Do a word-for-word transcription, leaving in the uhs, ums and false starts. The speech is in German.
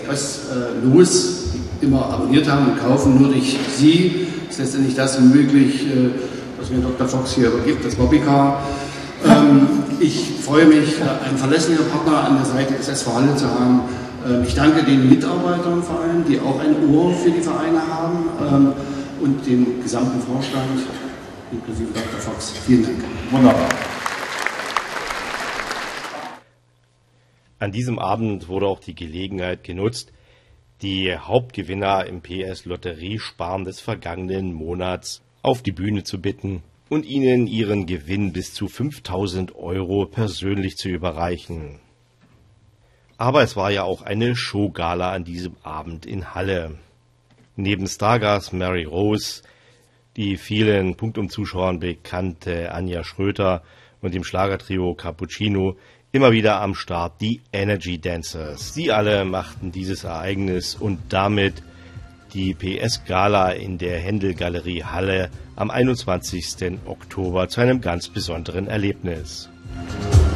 was äh, los immer abonniert haben und kaufen. Nur durch Sie ist letztendlich das möglich, äh, was mir Doktor Fox hier übergibt, das Bobbycar. Ähm, ich freue mich, einen verlässlichen Partner an der Seite des S V Halle zu haben. Ähm, ich danke den Mitarbeitern vor allem, die auch ein Ohr für die Vereine haben, ähm, und dem gesamten Vorstand, inklusive Doktor Fox. Vielen Dank. Wunderbar. An diesem Abend wurde auch die Gelegenheit genutzt, die Hauptgewinner im P S Lotteriesparen des vergangenen Monats auf die Bühne zu bitten und ihnen ihren Gewinn bis zu fünftausend Euro persönlich zu überreichen. Aber es war ja auch eine Showgala an diesem Abend in Halle. Neben Stargast Mary Rose, die vielen Punktum-Zuschauern bekannte Anja Schröter und dem Schlagertrio Cappuccino immer wieder am Start die Energy Dancers. Sie alle machten dieses Ereignis und damit die P S-Gala in der Händel-Galerie Halle am einundzwanzigsten Oktober zu einem ganz besonderen Erlebnis.